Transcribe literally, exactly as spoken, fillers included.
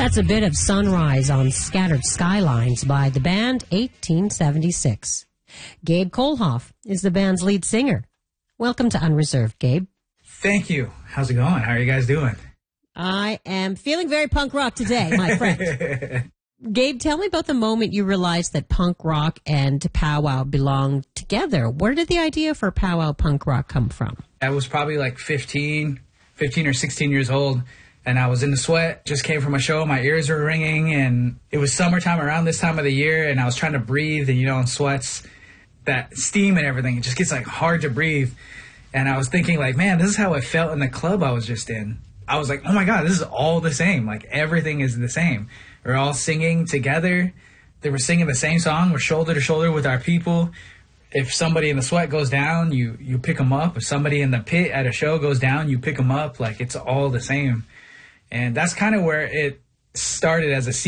That's a bit of Sunrise on Scattered Skylines by the band eighteen seventy-six. Gabe Kolhoff is the band's lead singer. Welcome to Unreserved, Gabe. Thank you. How's it going? How are you guys doing? I am feeling very punk rock today, my friend. Gabe, tell me about the moment you realized that punk rock and powwow belonged together. Where did the idea for powwow punk rock come from? I was probably like fifteen, fifteen or sixteen years old, and I was in the sweat, just came from a show, my ears were ringing, and it was summertime around this time of the year, and I was trying to breathe, and you know, in sweats, that steam and everything, it just gets like hard to breathe. And I was thinking like, man, this is how it felt in the club I was just in. I was like, oh my God, this is all the same. Like everything is the same. We're all singing together. They were singing the same song. We're shoulder to shoulder with our people. If somebody in the sweat goes down, you, you pick them up. If somebody in the pit at a show goes down, you pick them up. Like it's all the same. And that's kind of where it started as a